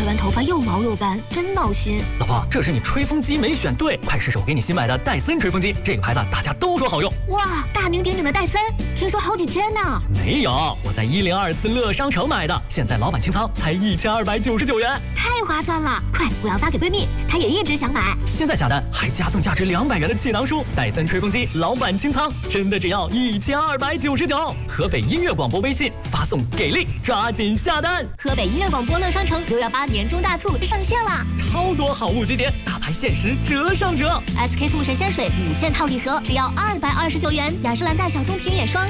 吹完头发又毛又斑，真闹心。 老婆，这是你吹风机没选对，快试试我给你新买的戴森吹风机，这个牌子大家都说好用。 哇，大名鼎鼎的戴森，听说好几千呢。 没有，我在1024乐商城买的，现在老板清仓才1299元， 太划算了！快，我要发给闺蜜，她也一直想买。 现在下单还加赠价值200元的气囊书，戴森吹风机老板清仓，真的只要1299。河北音乐广播微信发送给力，抓紧下单。 河北音乐广播乐商城618年终大促上线了， 超多好物集结，大牌限时折上折。 SK 2神仙水5件套礼盒只要229元，雅诗兰黛小棕瓶眼霜